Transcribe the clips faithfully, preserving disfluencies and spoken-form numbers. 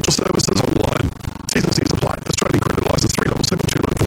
financial services online. T's and C's apply. Australian credit license three double seven two nine four.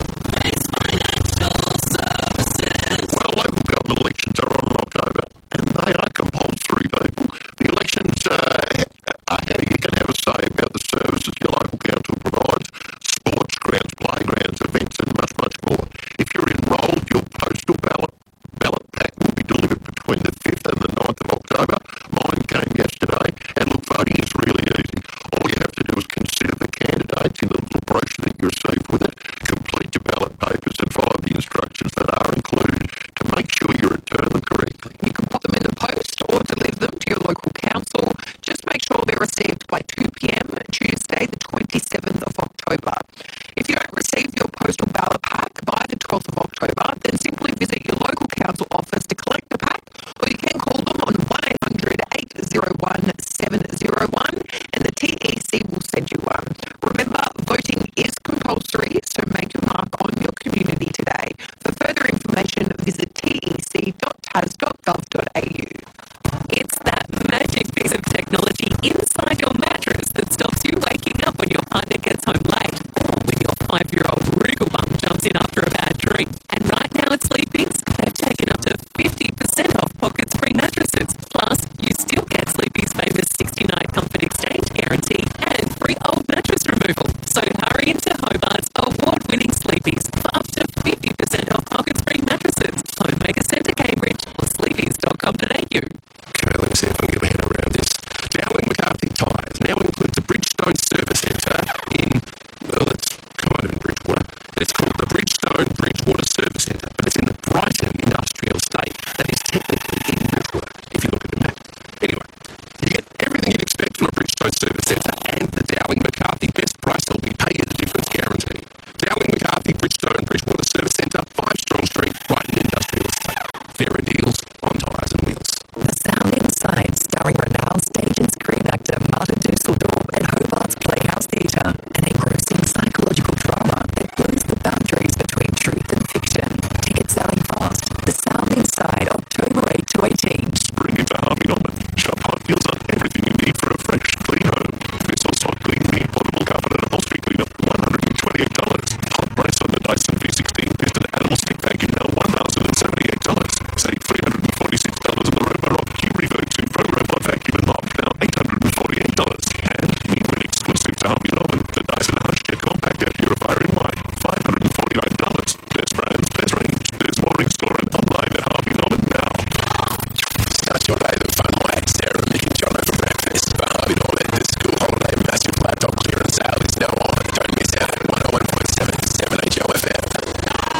Well, local government elections are on in October, and they are compulsory, people. The elections uh, are how you can have a say about the services your local council provides: sports grounds, playgrounds, events, and much, much more. If you're enrolled, your postal ballot ballot pack will be delivered between the fifth and the ninth of October. Mine came yesterday, and look, voting is really easy. All you have to do is consider the candidates in the little brochure that you receive with it, complete your ballot papers, and follow the instructions that are included to make sure you return them correctly. You can put them in the post or deliver them to your local council. Just make sure they're received by two p.m. Tuesday, the twenty-seventh of October. If you don't receive your postal ballot pack by the twelfth of October, then simply visit your local council office to collect the pack, or you can call them on one eight hundred eight oh one seven oh one and the T E C will send you one. Remember, voting is compulsory, so make your mark on your community today. For further information, visit t e c dot tas dot gov dot a u. It's that magic piece of technology inside your mattress that stops you waking up when your partner gets home late, or when your five-year-old Rugel bum jumps in after a bad dream. And right now at Sleepy's, they've taken up to fifty percent off Pocket Spring mattresses. Plus, you still get Sleepy's famous sixty-night comfort exchange guarantee and free old mattress removal. So hurry into Hobart's award-winning Sleepy's for up to fifty percent off Pocket Spring mattresses. Homemaker Centre Cambridge or sleepys dot com dot a u. Okay, let me see if I can get my head around this. Dowling McCarthy Tyres now includes a Bridgestone Service Centre in, well, it's kind of in Bridgewater. It's called the Bridgestone Bridgewater Service Centre, but it's in the Brighton Industrial Estate that is technically in Bridgewater, if you look at the map. Anyway, you get everything you'd expect from a Bridgestone Service Centre and the Dowling McCarthy Best Price L B Pay the Difference guarantee. Dowling McCarthy Bridgestone Bridgewater Service Centre, five Strong Street, Brighton Industrial Estate. Fairer deals on tyres and wheels. The Sound Inside, starring renowned stage and screen actor Martin Dusseldorf at Hobart's Playhouse Theatre, an engrossing psychological drama that blurs the boundaries between truth and fiction. Tickets selling fast. The Sound Inside, October eighth to eighteen.